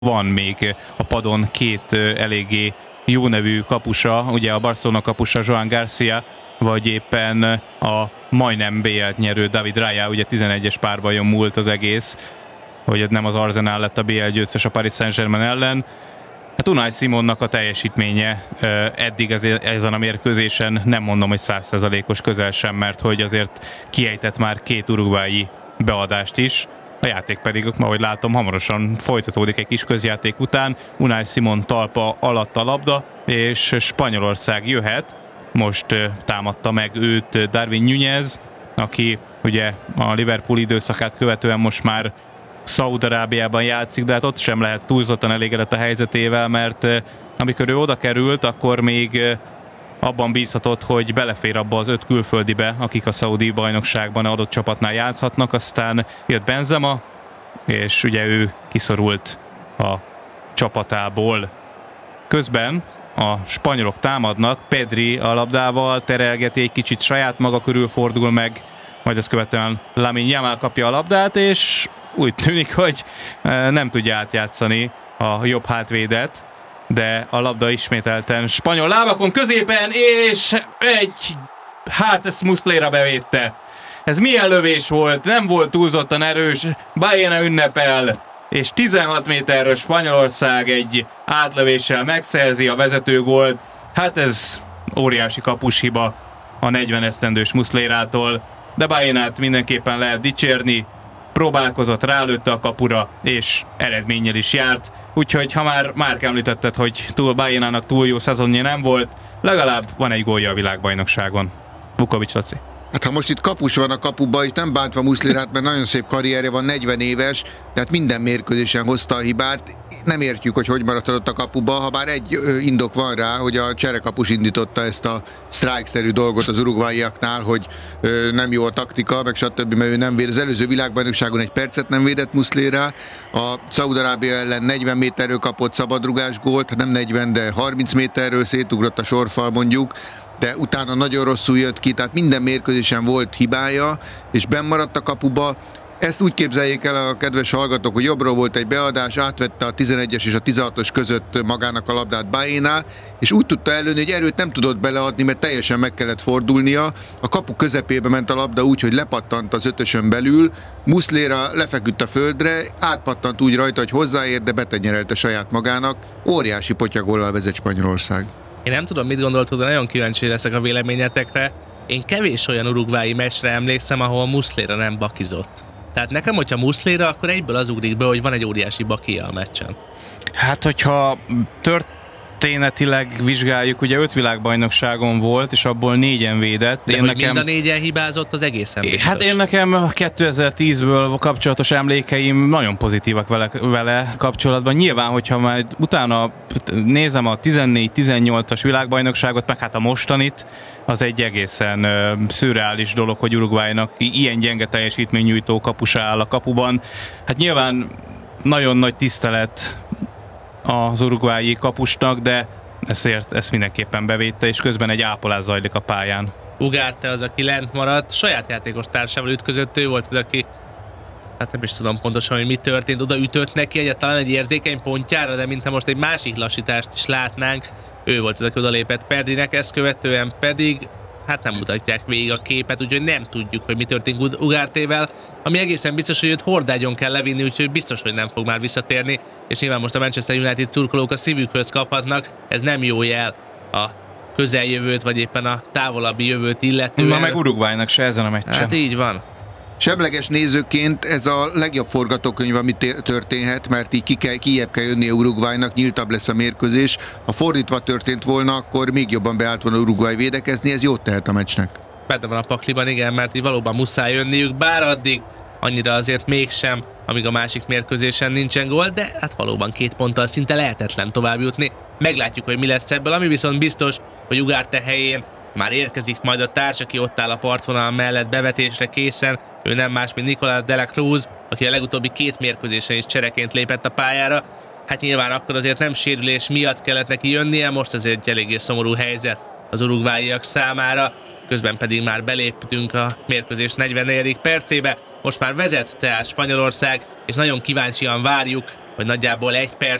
van még a padon két eléggé jó nevű kapusa, ugye a Barcelona kapusa Joan Garcia, vagy éppen a majdnem BL-t nyerő David Raya, ugye 11-es párbajon múlt az egész, hogy nem az Arsenal lett a BL győztes a Paris Saint-Germain ellen. Hát Unai Simonnak a teljesítménye eddig ezen a mérkőzésen nem mondom, hogy 100%-os közel sem, mert hogy azért kiejtett már két uruguayi beadást is. A játék pedig, ahogy látom, hamarosan folytatódik egy kis közjáték után. Unai Simon talpa alatt a labda, és Spanyolország jöhet. Most támadta meg őt Darwin Núñez, aki ugye a Liverpool időszakát követően most már Szaúd-Arábiában játszik, de hát ott sem lehet túlzottan elégedett a helyzetével, mert amikor ő oda került, akkor még abban bízhatott, hogy belefér abba az 5 külföldibe, akik a szaudi bajnokságban adott csapatnál játszhatnak, aztán jött Benzema, és ugye ő kiszorult a csapatából. Közben a spanyolok támadnak, Pedri a labdával terelgeti, egy kicsit saját maga körül fordul meg, majd ezt követően Lamine Yamal kapja a labdát, és úgy tűnik, hogy nem tudja átjátszani a jobb hátvédet, de a labda ismételten spanyol lábakon középen, és ezt Muslera bevédte. Ez milyen lövés volt, nem volt túlzottan erős, Baena ünnepel, és 16 méterről Spanyolország egy átlövéssel megszerzi a vezetőgólt. Hát ez óriási kapushiba a 40 esztendős Muslerától, de Baenát mindenképpen lehet dicsérni, próbálkozott, rálőtte a kapura, és eredménnyel is járt. Úgyhogy ha már Márk említetted, hogy Baenának túl jó szezonja nem volt, legalább van egy gólja a világbajnokságon. Vukovics Laci. Hát ha most itt kapus van a kapuba, és nem bántva Muslerát, mert nagyon szép karrierje van, 40 éves, tehát minden mérkőzésen hozta a hibát. Nem értjük, hogy maradhatott a kapuba, ha bár egy indok van rá, hogy a cserekapus indította ezt a strike-szerű dolgot az uruguayiaknál, hogy nem jó a taktika, meg stb., mert ő nem véd. Az előző világbajnokságon egy percet nem védett Muslera, a Szaúd-Arábia ellen 40 méterről kapott szabadrugás gólt, nem 40, de 30 méterről szétugrott a sorfal mondjuk, de utána nagyon rosszul jött ki, tehát minden mérkőzésen volt hibája, és benn maradt a kapuba. Ezt úgy képzeljék el a kedves hallgatók, hogy jobbról volt egy beadás, átvette a 11-es és a 16-os között magának a labdát Baena, és úgy tudta előni, hogy erőt nem tudott beleadni, mert teljesen meg kellett fordulnia. A kapu közepébe ment a labda úgy, hogy lepattant az 5-ösön belül, Muslera lefeküdt a földre, átpattant úgy rajta, hogy hozzáér, de betenyerelte saját magának. Óriási potyagóllal vezet Spanyolország. Én nem tudom, mit gondoltok, de nagyon kíváncsi leszek a véleményetekre. Én kevés olyan uruguayi meccsre emlékszem, ahol Muslera nem bakizott. Tehát nekem, hogyha Muslera, akkor egyből az ugrik be, hogy van egy óriási bakia a meccsen. Hát, hogyha történetileg vizsgáljuk, ugye 5 világbajnokságon volt, és abból 4-en védett. De hogy mind a 4-en hibázott, az egészen biztos. Hát én nekem a 2010-ből kapcsolatos emlékeim nagyon pozitívak vele kapcsolatban. Nyilván, hogyha már utána nézem a 14-18-as világbajnokságot, meg hát a mostanit, az egy egészen szürreális dolog, hogy Uruguaynak ilyen gyenge teljesítménynyújtó kapusa áll a kapuban. Hát nyilván nagyon nagy tisztelet az uruguayi kapusnak, de ezt mindenképpen bevédte, és közben egy ápolás zajlik a pályán. Ugarte az, aki lent maradt, saját játékos társával ütközött, ő volt az, aki, hát nem is tudom pontosan, hogy mi történt, oda ütött neki talán egy érzékeny pontjára, de mintha most egy másik lassítást is látnánk, ő volt az, aki odalépett Pedrinek, ezt követően pedig hát nem mutatják végig a képet, úgyhogy nem tudjuk, hogy mi történt Ugartével, ami egészen biztos, hogy őt hordágyon kell levinni, úgyhogy biztos, hogy nem fog már visszatérni, és nyilván most a Manchester United szurkolók a szívükhöz kaphatnak, ez nem jó jel a közeljövőt, vagy éppen a távolabbi jövőt illetően. Na meg Uruguaynak se ezen a meccsen. Hát így van. Semleges nézőként ez a legjobb forgatókönyv, ami történhet, mert így kijebb kell jönni a Uruguaynak, nyíltabb lesz a mérkőzés. Ha fordítva történt volna, akkor még jobban beállt volna Uruguay védekezni, ez jót tehet a meccsnek. Benne van a pakliban, igen, mert így valóban muszáj jönniük, bár addig annyira azért mégsem, amíg a másik mérkőzésen nincsen gól, de hát valóban 2 ponttal szinte lehetetlen tovább jutni. Meglátjuk, hogy mi lesz ebből, ami viszont biztos, hogy Ugarte helyén már érkezik majd a társ, aki ott áll a partvonal mellett bevetésre készen. Ő nem más, mint Nicolás de la Cruz, aki a legutóbbi 2 mérkőzésen is csereként lépett a pályára. Hát nyilván akkor azért nem sérülés miatt kellett neki jönnie, most ez egy eléggé szomorú helyzet az uruguayiak számára. Közben pedig már beléptünk a mérkőzés 44. percébe. Most már vezet tehát Spanyolország, és nagyon kíváncsian várjuk vagy nagyjából 1 perc